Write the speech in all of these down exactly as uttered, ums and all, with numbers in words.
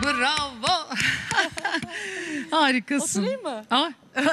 Bravo. Harikasın. Oturayım mı? Aa,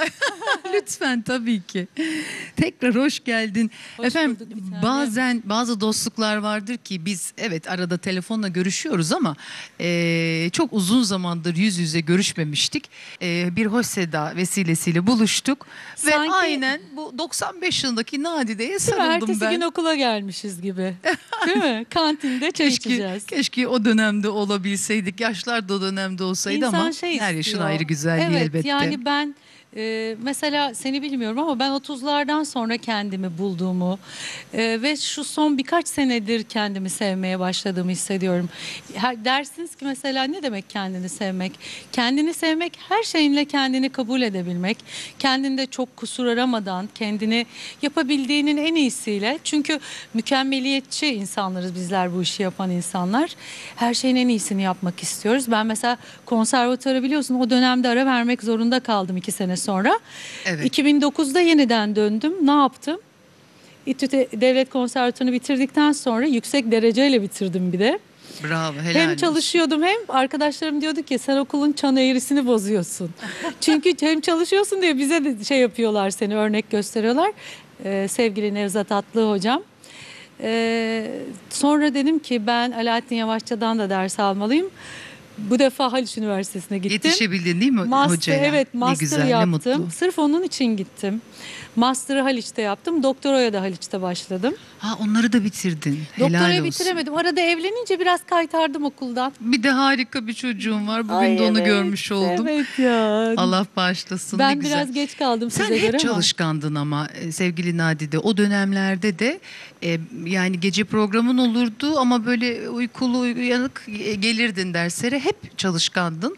lütfen, tabii ki. Tekrar hoş geldin. Hoş Efendim, bulduk bir tanem. bazen bazı dostluklar vardır ki biz evet arada telefonla görüşüyoruz ama e, çok uzun zamandır yüz yüze görüşmemiştik. E, bir hoş seda vesilesiyle buluştuk ve Sanki- aynen bu doksan beş yılındaki Nadide'ye Değil mi? sarıldım Ertesi ben. gün okula gelmişiz gibi. Değil mi? Kantinde çay Keşke, içeceğiz. keşke o dönemde olabilseydik. Yaşlar da o dönemde olsaydı İnsan ama şey her yaşın istiyor. ayrı güzelliği evet, elbette. yani ben e, mesela seni bilmiyorum ama ben otuzlardan sonra kendimi bulduğumu e, ve şu son birkaç senedir kendimi sevmeye başladığımı hissediyorum. Her, dersiniz ki mesela ne demek kendini sevmek? Kendini sevmek her şeyinle kendini kabul edebilmek. Kendinde çok kusur aramadan kendini yapabildiğinin en iyisiyle. Çünkü mükemmeliyetçi insanlarız bizler, bu işi yapan insanlar. Her şeyin en iyisini yapmak istiyoruz. Ben mesela konservatuara biliyorsun o dönemde ara vermek zorunda kaldım iki sene sonra. Evet. iki bin dokuzda yeniden döndüm. Ne yaptım? İTÜ Devlet Konservatuarını bitirdikten sonra yüksek dereceyle bitirdim bir de. Bravo, helal Hem olsun. çalışıyordum hem arkadaşlarım diyordu ki sen okulun çan eğrisini bozuyorsun. Çünkü hem çalışıyorsun diye bize de şey yapıyorlar, seni örnek gösteriyorlar. Ee, sevgili Nevzat Atlı hocam. Ee, sonra dedim ki ben Alaaddin Yavaşça'dan da ders almalıyım. Bu defa Haliç Üniversitesi'ne gittim. Yetişebildin değil mi Master, hocaya? evet, Ne master güzel, ne yaptım. mutlu. Sırf onun için gittim. Master'ı Haliç'te yaptım. Doktoraya da Haliç'te başladım. Ha, onları da bitirdin. Helal Doktorayı olsun. bitiremedim. Arada evlenince biraz kaytardım okuldan. Bir de harika bir çocuğum var. Bugün Ay, de onu evet, görmüş oldum. Evet ya. Allah bağışlasın. Ben ne güzel. biraz geç kaldım Sen size hep göre ama. çalışkandın ama e, sevgili Nadide. O dönemlerde de e, yani gece programın olurdu ama böyle uykulu uyanık e, gelirdin derslere. Hep çalışkandın.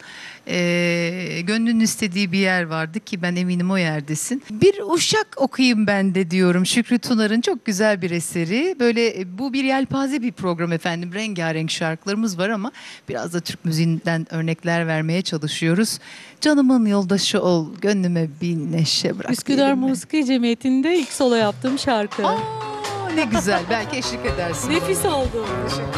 E, gönlünün istediği bir yer vardı ki ben eminim o yerdesin. Bir uşak okuyayım ben de diyorum. Şükrü Tunar'ın çok güzel bir eseri. Böyle e, bu bir yelpaze bir program efendim. Rengarenk şarkılarımız var ama biraz da Türk müziğinden örnekler vermeye çalışıyoruz. Canımın yoldaşı ol, gönlüme bir neşe bırak. Üsküdar diyelim mi? Musiki Cemiyeti'nde ilk solo yaptığım şarkı. Aa, ne güzel. Belki eşlik edersin. Nefis oldu. Teşekkür